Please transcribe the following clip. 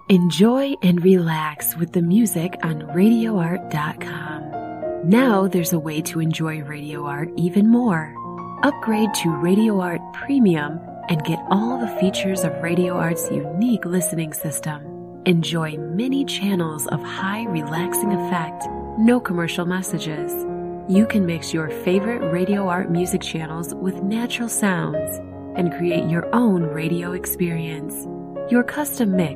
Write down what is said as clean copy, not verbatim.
Enjoy and relax with the music on RadioArt.com. Now there's a way to enjoy Radio Art even more. Upgrade to Radio Art Premium and get all the features of Radio Art's unique listening system. Enjoy many channels of high relaxing effect, no commercial messages. You can mix your favorite Radio Art music channels with natural sounds and create your own radio experience. Your custom mix